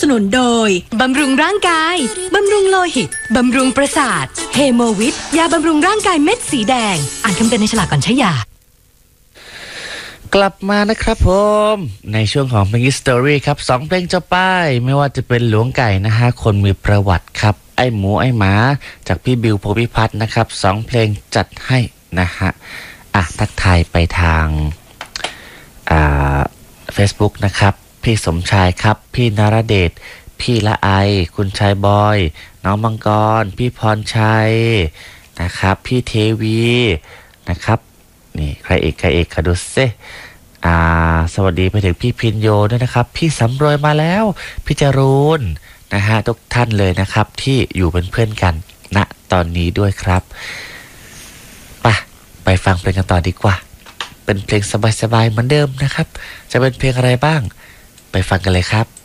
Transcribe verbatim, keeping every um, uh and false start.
นุนโดยบำรุงร่างกายบำรุงโลหิตบำรุงประสาทเฮโมวิทยาบำรุงร่างกายเม็ดสีแดงอ่านคำเตือนในฉลากก่อนใช้ยากลับมานะครับผมในช่วงของเพลง History ครับสองเพลงจะป้ายไม่ว่าจะเป็นหลวงไก่นะฮะคนมีประวัติครับไอ้หมูไอ้หมาจากพี่บิวโพธิพัฒน์นะครับสองเพลงจัดให้นะฮะอ่ะทักทายไปทางอ่า Facebook นะครับพี่สมชายครับพี่นรเดชพี่ละไอคุณชายบอยน้องมังกรพี่พรชัยนะครับพี่เทวีนะครับนี่ใครเอกใครเอกคะดูซิอ่าสวัสดีไปถึงพี่พินโยด้วยนะครับพี่สำรวยมาแล้วพี่จรูนนะฮะทุกท่านเลยนะครับที่อยู่เป็นเพื่อนกันณตอนนี้ด้วยครับไปไปฟังเพลงกันต่อดีกว่าเป็นเพลงสบายๆเหมือนเดิมนะครับจะเป็นเพลงอะไรบ้างไปฟังกันเลยครับ